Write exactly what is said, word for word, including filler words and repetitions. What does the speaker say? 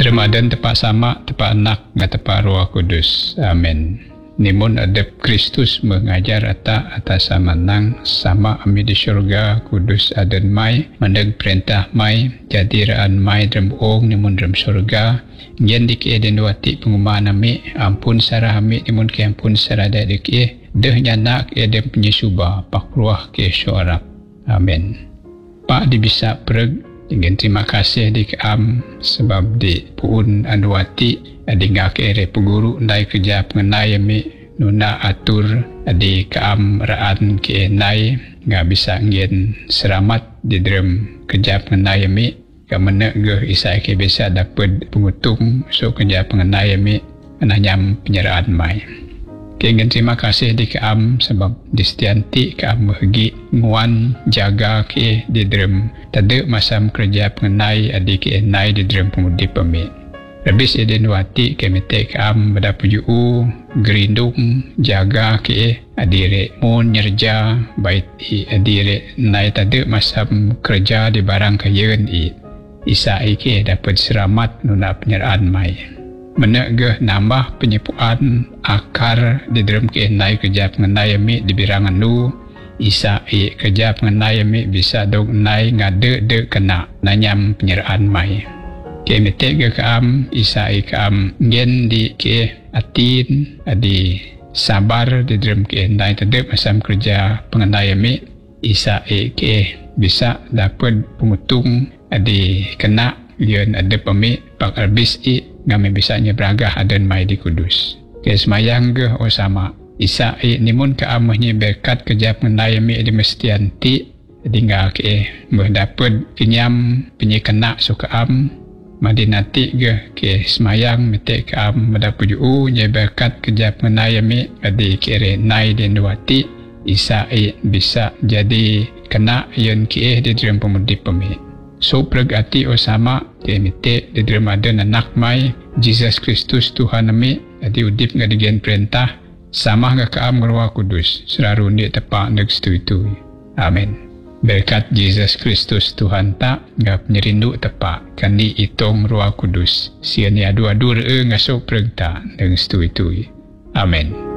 Ramadan tepat sama, tepat anak, dan tepat Roh Kudus. Amin. Nimun adab Kristus mengajar ata atas samanang sama ami di syurga kudus adan mai mandeg perintah mai jadi raan mai dalam ong nimun dalam syurga ngen dik eden wati pengumaan ami ampun sarah ami nimun ke ampun sarah dik e deh nyanak eden penyusuba pak ruah ke syurab. Amin. Pak dibisa pereg dengan terima kasih di keam sebab di puun anwati adi ngak ere peguru ndai kerja pengenai ami nuna atur adi keam raan ke nai ngak bisa ngien seramat di dalam kerja pengenai ami kamana ge isa ke bisa dapat pengutung so kerja pengenai ami nanyam penyeraan mai. Dengan terima kasih di keam sebab distianti keam bagi nguan jaga ke di dalam tada masa kerja pengenai adik ke nai di dalam pemudi pemik. Habis eden wati ke mete keam berdapat u gerindung jaga ke adire mon nyerja bait i adire nai tada masa kerja di barang kayen i isa ke dapat selamat nuna penyeraan mai. Menegah nambah penyepuan akar di dalam kenai kerja pengenai ami di birangan nu isa i kerja pengenai ami bisa dong nai ngade de kena nanyam penyeraan mai ke metega kaam isa i kaam ngen di ke atin adi sabar di dalam kenai tadep asam kerja pengenai ami isa i ke bisa dapat pengutung adi kena lian ada pemi pak arbis i ngami bisanya beragah adan mai di Kudus. Ke semayang ge o sama isa i nimun ke amahnya berkat kerja pengendai mi di mestianti dinggal ke mendapat kenyam penyekena suka am madinati ge ke semayang mete ke am mendapat u nya berkat kerja pengendai mi di kere nai di nuati isa i bisa jadi kena yon ke di dalam pemudi pemi. So pergati osama ke mite di dalam ada anak mai Jesus Kristus Tuhan ami adi udip ngadigen perintah sama ngak keam Roh Kudus selalu ni tepak neg setu. Amin. Berkat Jesus Kristus Tuhan tak ngap nyerindu tepak kandi itong Roh Kudus sian ni adu-adu re ngasuk perintah neg setu. Amin.